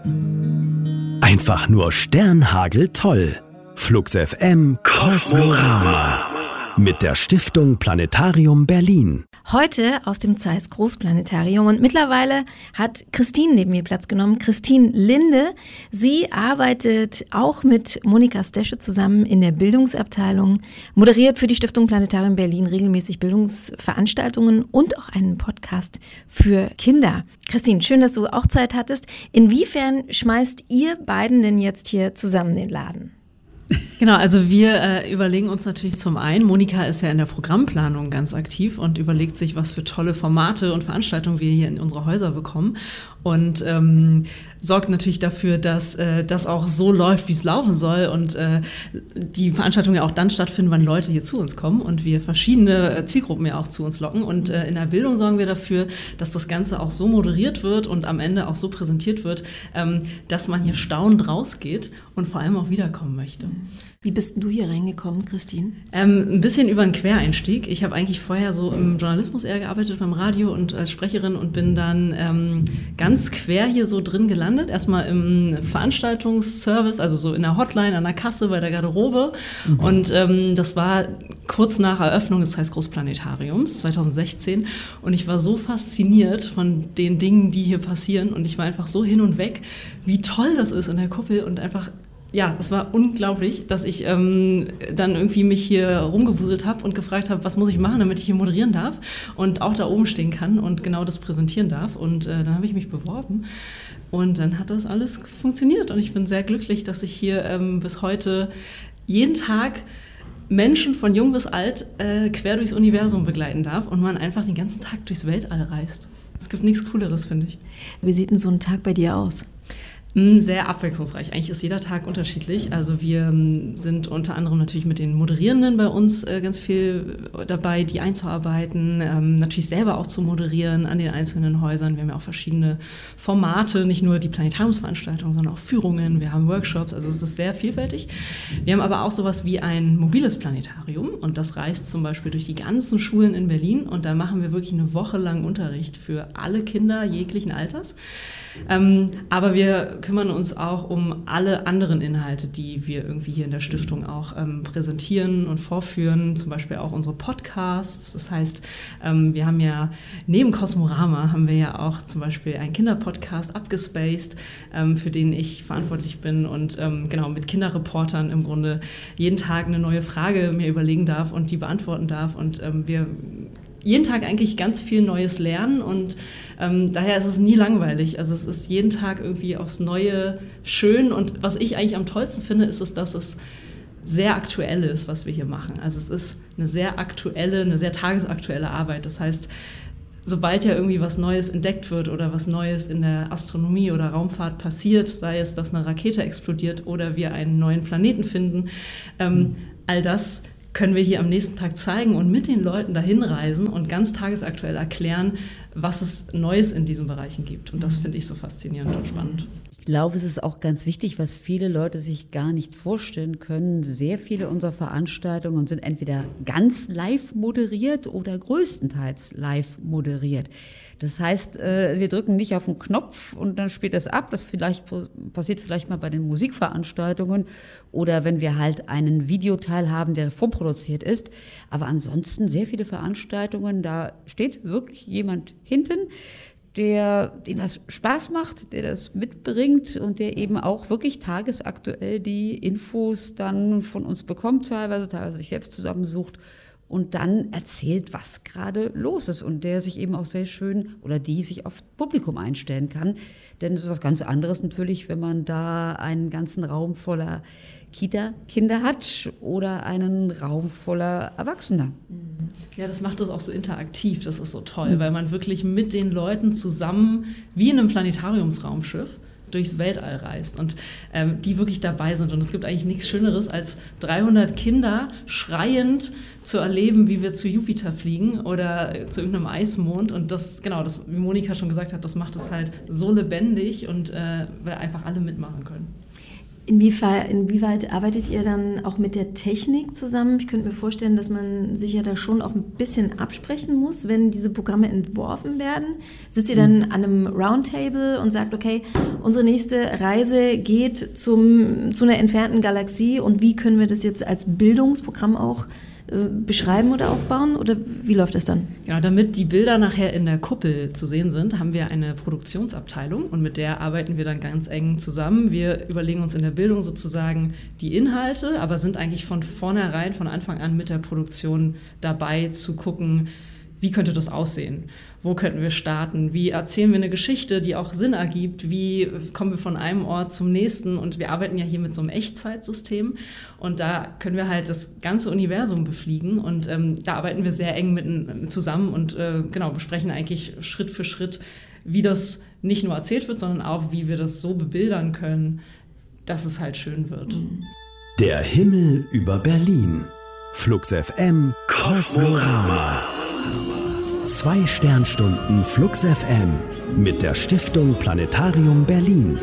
Einfach nur Sternhagel toll. Flux FM Kosmorama. Mit der Stiftung Planetarium Berlin. Heute aus dem Zeiss Großplanetarium und mittlerweile hat Christine neben mir Platz genommen. Christine Linde. Sie arbeitet auch mit Monika Stesche zusammen in der Bildungsabteilung, moderiert für die Stiftung Planetarium Berlin regelmäßig Bildungsveranstaltungen und auch einen Podcast für Kinder. Christine, schön, dass du auch Zeit hattest. Inwiefern schmeißt ihr beiden denn jetzt hier zusammen den Laden? Genau, also wir überlegen uns natürlich zum einen, Monika ist ja in der Programmplanung ganz aktiv und überlegt sich, was für tolle Formate und Veranstaltungen wir hier in unsere Häuser bekommen und sorgt natürlich dafür, dass das auch so läuft, wie es laufen soll und die Veranstaltungen ja auch dann stattfinden, wann Leute hier zu uns kommen und wir verschiedene Zielgruppen ja auch zu uns locken und in der Bildung sorgen wir dafür, dass das Ganze auch so moderiert wird und am Ende auch so präsentiert wird, dass man hier staunend rausgeht und vor allem auch wiederkommen möchte. Wie bist denn du hier reingekommen, Christine? Ein bisschen über einen Quereinstieg. Ich habe eigentlich vorher so im Journalismus eher gearbeitet, beim Radio und als Sprecherin und bin dann ganz quer hier so drin gelandet. Erstmal im Veranstaltungsservice, also so in der Hotline, an der Kasse, bei der Garderobe. Mhm. Und das war kurz nach Eröffnung des Zeiss Großplanetariums 2016. Und ich war so fasziniert von den Dingen, die hier passieren. Und ich war einfach so hin und weg, wie toll das ist in der Kuppel und einfach... Ja, es war unglaublich, dass ich dann irgendwie mich hier rumgewuselt habe und gefragt habe, was muss ich machen, damit ich hier moderieren darf und auch da oben stehen kann und genau das präsentieren darf. Und dann habe ich mich beworben und dann hat das alles funktioniert. Und ich bin sehr glücklich, dass ich hier bis heute jeden Tag Menschen von jung bis alt quer durchs Universum begleiten darf und man einfach den ganzen Tag durchs Weltall reist. Es gibt nichts Cooleres, finde ich. Wie sieht denn so ein Tag bei dir aus? Sehr abwechslungsreich. Eigentlich ist jeder Tag unterschiedlich. Also wir sind unter anderem natürlich mit den Moderierenden bei uns ganz viel dabei, die einzuarbeiten, natürlich selber auch zu moderieren an den einzelnen Häusern. Wir haben ja auch verschiedene Formate, nicht nur die Planetariumsveranstaltungen, sondern auch Führungen. Wir haben Workshops, also es ist sehr vielfältig. Wir haben aber auch sowas wie ein mobiles Planetarium und das reist zum Beispiel durch die ganzen Schulen in Berlin und da machen wir wirklich eine Woche lang Unterricht für alle Kinder jeglichen Alters. Aber wir kümmern uns auch um alle anderen Inhalte, die wir irgendwie hier in der Stiftung auch präsentieren und vorführen, zum Beispiel auch unsere Podcasts. Das heißt, wir haben ja neben Kosmorama haben wir ja auch zum Beispiel einen Kinderpodcast, Abgespaced, für den ich verantwortlich bin und genau mit Kinderreportern im Grunde jeden Tag eine neue Frage mir überlegen darf und die beantworten darf und wir jeden Tag eigentlich ganz viel Neues lernen und daher ist es nie langweilig. Also es ist jeden Tag irgendwie aufs Neue schön und was ich eigentlich am tollsten finde, ist es, dass es sehr aktuell ist, was wir hier machen. Also es ist eine sehr aktuelle, eine sehr tagesaktuelle Arbeit. Das heißt, sobald ja irgendwie was Neues entdeckt wird oder was Neues in der Astronomie oder Raumfahrt passiert, sei es, dass eine Rakete explodiert oder wir einen neuen Planeten finden, all das können wir hier am nächsten Tag zeigen und mit den Leuten dahin reisen und ganz tagesaktuell erklären, was es Neues in diesen Bereichen gibt. Und das finde ich so faszinierend und spannend. Ich glaube, es ist auch ganz wichtig, was viele Leute sich gar nicht vorstellen können. Sehr viele unserer Veranstaltungen sind entweder ganz live moderiert oder größtenteils live moderiert. Das heißt, wir drücken nicht auf den Knopf und dann spielt es ab. Das passiert vielleicht mal bei den Musikveranstaltungen oder wenn wir halt einen Videoteil haben, der vorproduziert ist. Aber ansonsten sehr viele Veranstaltungen, da steht wirklich jemand hinten, dem das Spaß macht, der das mitbringt und der eben auch wirklich tagesaktuell die Infos dann von uns bekommt, teilweise sich selbst zusammensucht und dann erzählt, was gerade los ist und der sich eben auch sehr schön oder die sich auf Publikum einstellen kann. Denn es ist was ganz anderes natürlich, wenn man da einen ganzen Raum voller Kita-Kinder hat oder einen Raum voller Erwachsener. Ja, das macht das auch so interaktiv, das ist so toll, weil man wirklich mit den Leuten zusammen, wie in einem Planetariumsraumschiff, durchs Weltall reist und die wirklich dabei sind. Und es gibt eigentlich nichts Schöneres, als 300 Kinder schreiend zu erleben, wie wir zu Jupiter fliegen oder zu irgendeinem Eismond. Und das, genau, das, wie Monika schon gesagt hat, das macht es halt so lebendig und weil einfach alle mitmachen können. Inwieweit arbeitet ihr dann auch mit der Technik zusammen? Ich könnte mir vorstellen, dass man sich ja da schon auch ein bisschen absprechen muss, wenn diese Programme entworfen werden. Sitzt ihr dann an einem Roundtable und sagt, okay, unsere nächste Reise geht zu einer entfernten Galaxie und wie können wir das jetzt als Bildungsprogramm auch beschreiben oder aufbauen? Oder wie läuft das dann? Genau, damit die Bilder nachher in der Kuppel zu sehen sind, haben wir eine Produktionsabteilung und mit der arbeiten wir dann ganz eng zusammen. Wir überlegen uns in der Bildung sozusagen die Inhalte, aber sind eigentlich von vornherein, von Anfang an mit der Produktion dabei zu gucken, wie könnte das aussehen? Wo könnten wir starten? Wie erzählen wir eine Geschichte, die auch Sinn ergibt? Wie kommen wir von einem Ort zum nächsten? Und wir arbeiten ja hier mit so einem Echtzeitsystem. Und da können wir halt das ganze Universum befliegen. Und da arbeiten wir sehr eng zusammen und besprechen eigentlich Schritt für Schritt, wie das nicht nur erzählt wird, sondern auch, wie wir das so bebildern können, dass es halt schön wird. Der Himmel über Berlin. Flux FM Kosmorama. 2 Sternstunden Flux FM mit der Stiftung Planetarium Berlin.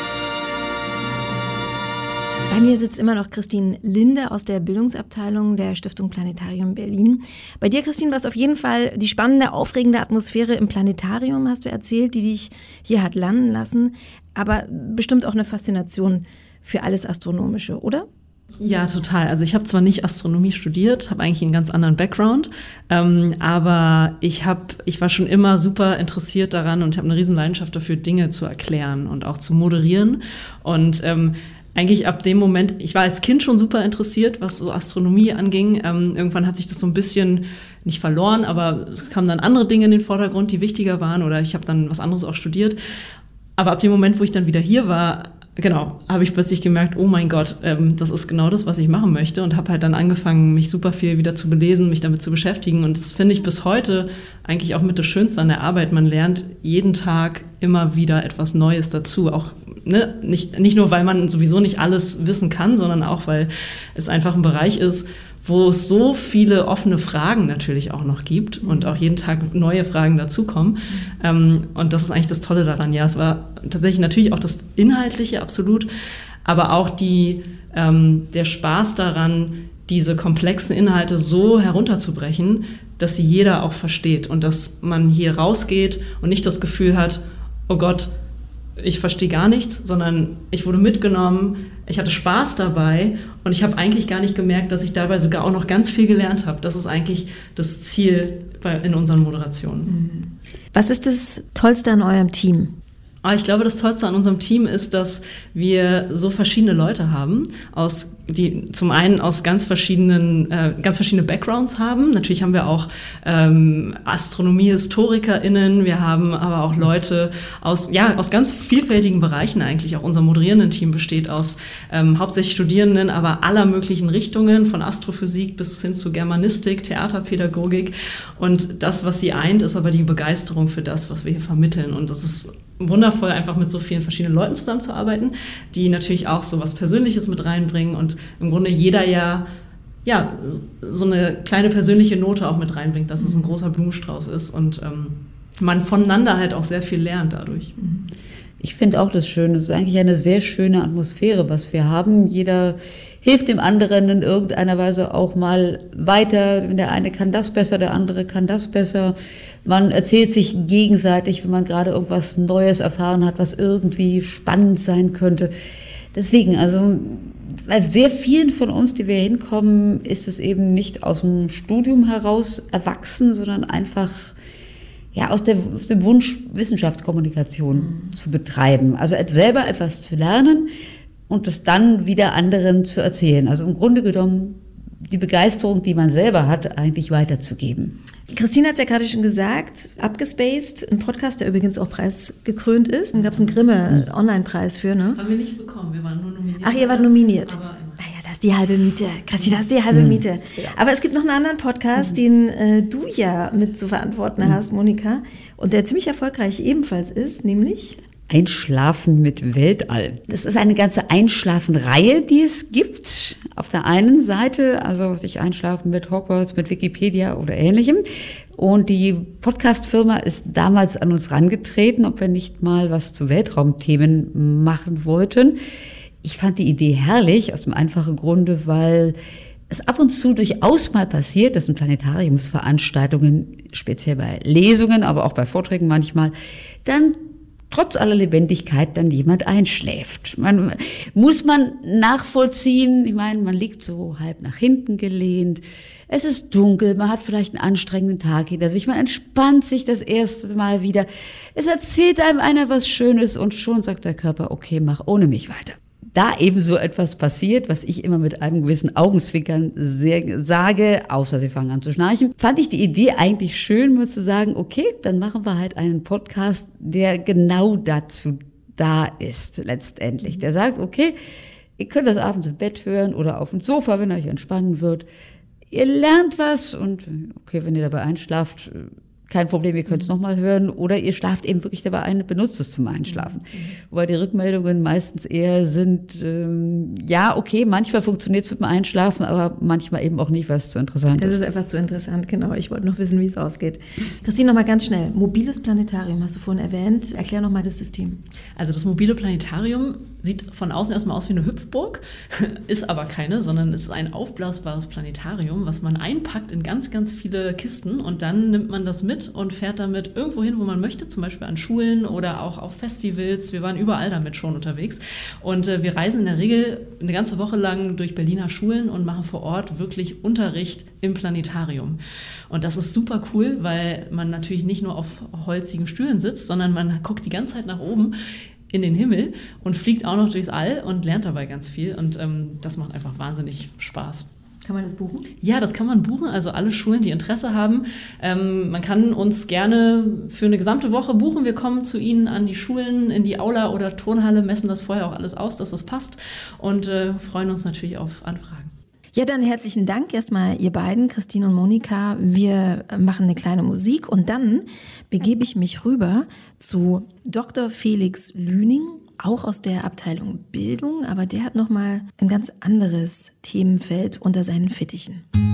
Bei mir sitzt immer noch Christine Linde aus der Bildungsabteilung der Stiftung Planetarium Berlin. Bei dir, Christine, war es auf jeden Fall die spannende, aufregende Atmosphäre im Planetarium, hast du erzählt, die dich hier hat landen lassen. Aber bestimmt auch eine Faszination für alles Astronomische, oder? Ja, total. Also ich habe zwar nicht Astronomie studiert, habe eigentlich einen ganz anderen Background, aber ich war schon immer super interessiert daran und habe eine riesen Leidenschaft dafür, Dinge zu erklären und auch zu moderieren. Und eigentlich ab dem Moment, ich war als Kind schon super interessiert, was so Astronomie anging. Irgendwann hat sich das so ein bisschen nicht verloren, aber es kamen dann andere Dinge in den Vordergrund, die wichtiger waren, oder ich habe dann was anderes auch studiert. Aber ab dem Moment, wo ich dann wieder hier war, habe ich plötzlich gemerkt, oh mein Gott, das ist genau das, was ich machen möchte, und habe halt dann angefangen, mich super viel wieder zu belesen, mich damit zu beschäftigen, und das finde ich bis heute eigentlich auch mit das Schönste an der Arbeit. Man lernt jeden Tag immer wieder etwas Neues dazu, auch nicht nur, weil man sowieso nicht alles wissen kann, sondern auch, weil es einfach ein Bereich ist, wo es so viele offene Fragen natürlich auch noch gibt und auch jeden Tag neue Fragen dazukommen. Und das ist eigentlich das Tolle daran. Ja, es war tatsächlich natürlich auch das Inhaltliche absolut, aber auch der Spaß daran, diese komplexen Inhalte so herunterzubrechen, dass sie jeder auch versteht und dass man hier rausgeht und nicht das Gefühl hat, oh Gott, ich verstehe gar nichts, sondern ich wurde mitgenommen, ich hatte Spaß dabei und ich habe eigentlich gar nicht gemerkt, dass ich dabei sogar auch noch ganz viel gelernt habe. Das ist eigentlich das Ziel in unseren Moderationen. Was ist das Tollste an eurem Team? Ich glaube, das Tollste an unserem Team ist, dass wir so verschiedene Leute haben, die zum einen aus ganz verschiedene Backgrounds haben. Natürlich haben wir auch Astronomie-HistorikerInnen, wir haben aber auch Leute aus ganz vielfältigen Bereichen eigentlich. Auch unser moderierenden Team besteht aus hauptsächlich Studierenden, aber aller möglichen Richtungen, von Astrophysik bis hin zu Germanistik, Theaterpädagogik. Und das, was sie eint, ist aber die Begeisterung für das, was wir hier vermitteln. Und das ist wundervoll, einfach mit so vielen verschiedenen Leuten zusammenzuarbeiten, die natürlich auch so was Persönliches mit reinbringen und im Grunde jeder so eine kleine persönliche Note auch mit reinbringt, dass es ein großer Blumenstrauß ist und man voneinander halt auch sehr viel lernt dadurch. Ich finde auch das Schöne, es ist eigentlich eine sehr schöne Atmosphäre, was wir haben. Jeder hilft dem anderen in irgendeiner Weise auch mal weiter. Der eine kann das besser, der andere kann das besser. Man erzählt sich gegenseitig, wenn man gerade irgendwas Neues erfahren hat, was irgendwie spannend sein könnte. Deswegen, also bei sehr vielen von uns, die wir hinkommen, ist es eben nicht aus dem Studium heraus erwachsen, sondern einfach aus dem Wunsch, Wissenschaftskommunikation zu betreiben. Also selber etwas zu lernen und es dann wieder anderen zu erzählen. Also im Grunde genommen die Begeisterung, die man selber hat, eigentlich weiterzugeben. Christine hat es ja gerade schon gesagt, Abgespaced, ein Podcast, der übrigens auch preisgekrönt ist. Dann gab es einen Grimme-Online-Preis für, ne? Haben wir nicht bekommen, wir waren nur nominiert. Ach, ihr wart nominiert. Naja, das ist die halbe Miete. Christine, das ist die halbe Miete. Ja. Aber es gibt noch einen anderen Podcast, den du ja mit zu verantworten hast, Monika, und der ziemlich erfolgreich ebenfalls ist, nämlich Einschlafen mit Weltall. Das ist eine ganze Einschlafen-Reihe, die es gibt. Auf der einen Seite, also sich einschlafen mit Hogwarts, mit Wikipedia oder Ähnlichem. Und die Podcast-Firma ist damals an uns rangetreten, ob wir nicht mal was zu Weltraumthemen machen wollten. Ich fand die Idee herrlich, aus dem einfachen Grunde, weil es ab und zu durchaus mal passiert, dass in Planetariumsveranstaltungen, speziell bei Lesungen, aber auch bei Vorträgen manchmal, dann trotz aller Lebendigkeit dann jemand einschläft. Muss man nachvollziehen, ich meine, man liegt so halb nach hinten gelehnt, es ist dunkel, man hat vielleicht einen anstrengenden Tag hinter sich, man entspannt sich das erste Mal wieder, es erzählt einem einer was Schönes und schon sagt der Körper, okay, mach ohne mich weiter. Da eben so etwas passiert, was ich immer mit einem gewissen Augenzwinkern sage, außer sie fangen an zu schnarchen, fand ich die Idee eigentlich schön, mal zu sagen, okay, dann machen wir halt einen Podcast, der genau dazu da ist, letztendlich. Der sagt, okay, ihr könnt das abends im Bett hören oder auf dem Sofa, wenn euch entspannen wird. Ihr lernt was und okay, wenn ihr dabei einschlaft, kein Problem, ihr könnt es nochmal hören oder ihr schlaft eben wirklich dabei ein, benutzt es zum Einschlafen. Wobei die Rückmeldungen meistens eher sind, ja, okay, manchmal funktioniert es mit dem Einschlafen, aber manchmal eben auch nicht, weil es zu interessant ist. Es ist einfach zu interessant, genau. Ich wollte noch wissen, wie es ausgeht. Christine, nochmal ganz schnell. Mobiles Planetarium hast du vorhin erwähnt. Erklär nochmal das System. Also das mobile Planetarium sieht von außen erstmal aus wie eine Hüpfburg, ist aber keine, sondern es ist ein aufblasbares Planetarium, was man einpackt in ganz, ganz viele Kisten und dann nimmt man das mit und fährt damit irgendwo hin, wo man möchte, zum Beispiel an Schulen oder auch auf Festivals. Wir waren überall damit schon unterwegs und wir reisen in der Regel eine ganze Woche lang durch Berliner Schulen und machen vor Ort wirklich Unterricht im Planetarium. Und das ist super cool, weil man natürlich nicht nur auf holzigen Stühlen sitzt, sondern man guckt die ganze Zeit nach oben in den Himmel und fliegt auch noch durchs All und lernt dabei ganz viel und das macht einfach wahnsinnig Spaß. Kann man das buchen? Ja, das kann man buchen, also alle Schulen, die Interesse haben. Man kann uns gerne für eine gesamte Woche buchen. Wir kommen zu Ihnen an die Schulen, in die Aula oder Turnhalle, messen das vorher auch alles aus, dass das passt und freuen uns natürlich auf Anfragen. Ja, dann herzlichen Dank erstmal ihr beiden, Christine und Monika. Wir machen eine kleine Musik und dann begebe ich mich rüber zu Dr. Felix Lüning, auch aus der Abteilung Bildung, aber der hat nochmal ein ganz anderes Themenfeld unter seinen Fittichen.